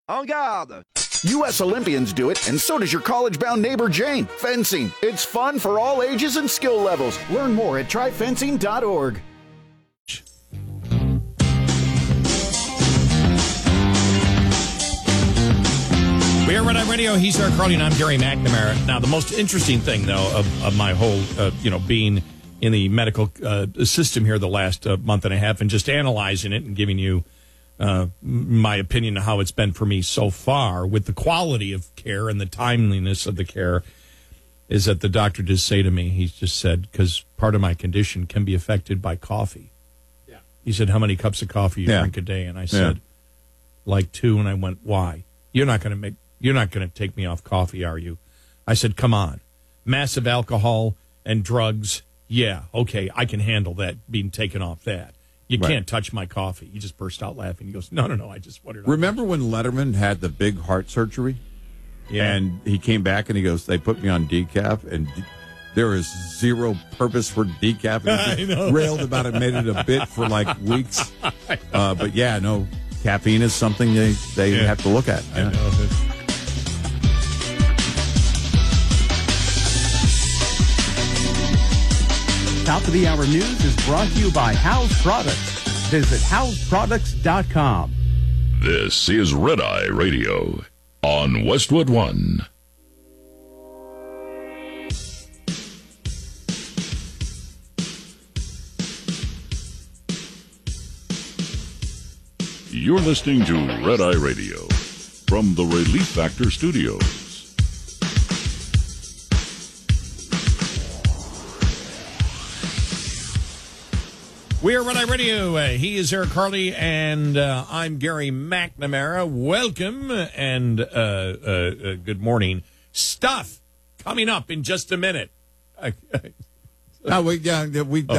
En garde! U.S. Olympians do it, and so does your college-bound neighbor Jane. Fencing. It's fun for all ages and skill levels. Learn more at tryfencing.org. We are Red Eye Radio. He's Eric Carly, and I'm Gary McNamara. Now, the most interesting thing, though, of my whole, being in the medical system here the last month and a half and just analyzing it and giving you my opinion of how it's been for me so far with the quality of care and the timeliness of the care is that the doctor did say to me, he just said, because part of my condition can be affected by coffee. Yeah. He said, how many cups of coffee you drink a day? And I said, like 2. And I went, why? You're not going to take me off coffee, are you? I said, come on. Massive alcohol and drugs. Yeah, okay, I can handle that, being taken off that. You can't touch my coffee. He just burst out laughing. He goes, no, I just wanted to. Remember when Letterman had the big heart surgery? Yeah. And he came back and he goes, they put me on decaf, and there is zero purpose for decaf. And he railed about it, made it a bit for like weeks. But yeah, no, caffeine is something they have to look at. Yeah. I know. Top of the Hour News is brought to you by House Products. Visit houseproducts.com. This is Red Eye Radio on Westwood One. You're listening to Red Eye Radio from the Relief Factor Studios. We are Red Eye Radio. He is Eric Carly, and I'm Gary McNamara. Welcome, and good morning. Stuff coming up in just a minute. We've got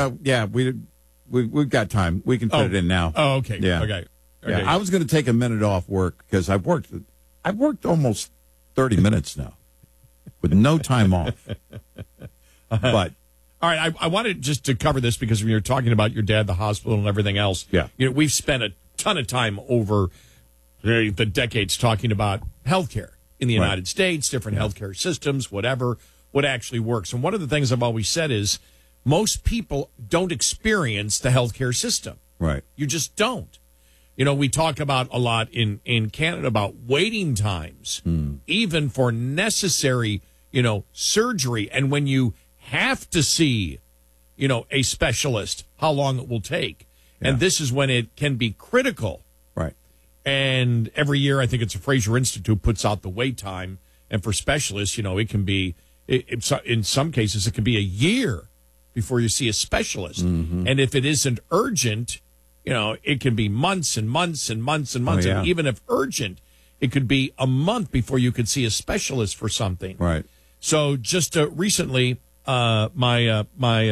time. We can put it in now. Oh, okay. Yeah. Okay. Yeah. I was going to take a minute off work because I've worked almost 30 minutes now with no time off. But. All right, I wanted just to cover this because when you're talking about your dad, the hospital, and everything else, we've spent a ton of time over the decades talking about healthcare in the United States, different healthcare systems, what actually works. And one of the things I've always said is most people don't experience the healthcare system. Right. You just don't. We talk about a lot in Canada about waiting times, even for necessary, surgery. And when you have to see, a specialist, how long it will take. Yeah. And this is when it can be critical. Right. And every year, I think it's the Fraser Institute puts out the wait time. And for specialists, it can be, in some cases, it can be a year before you see a specialist. Mm-hmm. And if it isn't urgent, it can be months and months and months and months. And even if urgent, it could be a month before you could see a specialist for something. Right. So just recently, my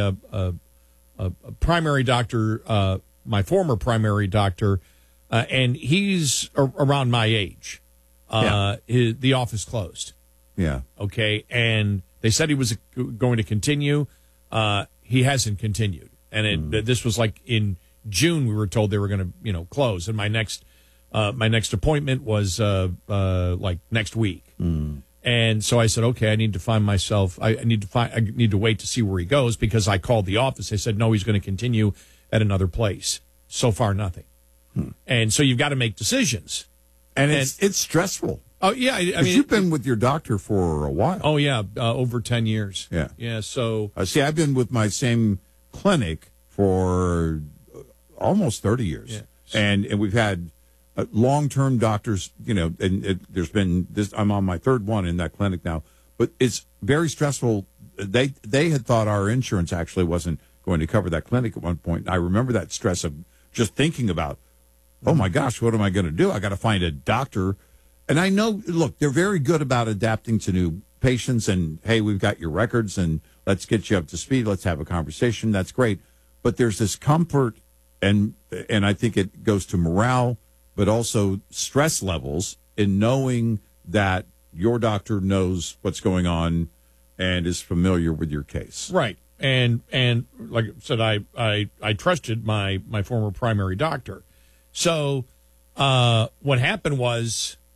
primary doctor, my former primary doctor, and he's around my age. The office closed. Yeah. Okay. And they said he was going to continue. He hasn't continued. And this was like in June, we were told they were going to, close. And my next appointment was like next week. And so I said, okay, I need to find myself. I need to wait to see where he goes because I called the office. They said, no, he's going to continue at another place. So far, nothing. And so you've got to make decisions. And it's stressful. Oh, yeah. I mean, you've been with your doctor for a while. Oh, yeah. Over 10 years. Yeah. Yeah. So. See, I've been with my same clinic for almost 30 years. Yeah. And we've had long-term doctors, and there's been this. I'm on my third one in that clinic now, but it's very stressful. They had thought our insurance actually wasn't going to cover that clinic at one point. And I remember that stress of just thinking about, oh my gosh, what am I going to do? I got to find a doctor. And I know, look, they're very good about adapting to new patients. And hey, we've got your records, and let's get you up to speed. Let's have a conversation. That's great. But there's this comfort, and I think it goes to morale, but also stress levels in knowing that your doctor knows what's going on and is familiar with your case. Right. And like I said, I trusted my former primary doctor. So what happened was